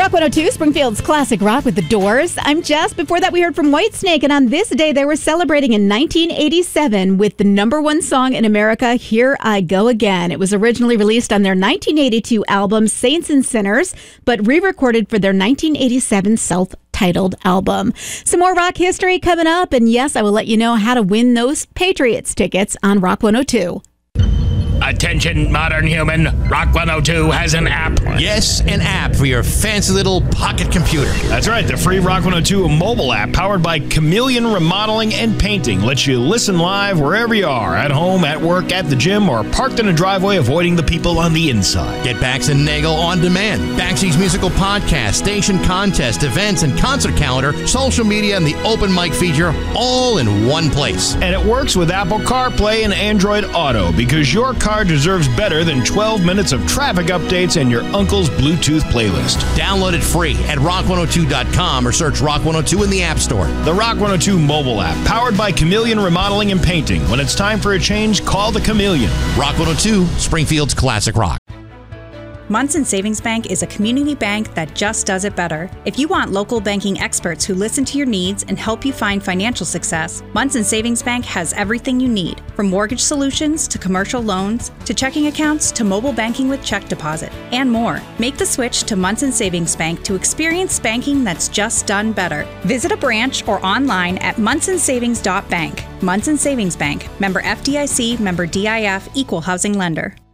Rock 102, Springfield's classic rock with the Doors. I'm Jess. Before that, we heard from Whitesnake, and on this day, they were celebrating in 1987 with the #1 song in America, Here I Go Again. It was originally released on their 1982 album, Saints and Sinners, but re-recorded for their 1987 self-titled album. Some more rock history coming up, and yes, I will let you know how to win those Patriots tickets on Rock 102. Attention, modern human. Rock 102 has an app. Yes, an app for your fancy little pocket computer. That's right. The free Rock 102 mobile app powered by Chameleon Remodeling and Painting lets you listen live wherever you are, at home, at work, at the gym, or parked in a driveway avoiding the people on the inside. Get Bax and Nagel on demand. Baxi's musical podcast, station contest, events, and concert calendar, social media, and the open mic feature all in one place. And it works with Apple CarPlay and Android Auto because your car deserves better than 12 minutes of traffic updates and your uncle's Bluetooth playlist. Download it free at rock102.com or search Rock 102 in the App Store. The Rock 102 mobile app, powered by Chameleon Remodeling and Painting. When it's time for a change, call the Chameleon. Rock 102, Springfield's classic rock. Munson Savings Bank is a community bank that just does it better. If you want local banking experts who listen to your needs and help you find financial success, Munson Savings Bank has everything you need, from mortgage solutions to commercial loans to checking accounts to mobile banking with check deposit and more. Make the switch to Munson Savings Bank to experience banking that's just done better. Visit a branch or online at munsonsavings.bank. Munson Savings Bank, member FDIC, member DIF, equal housing lender.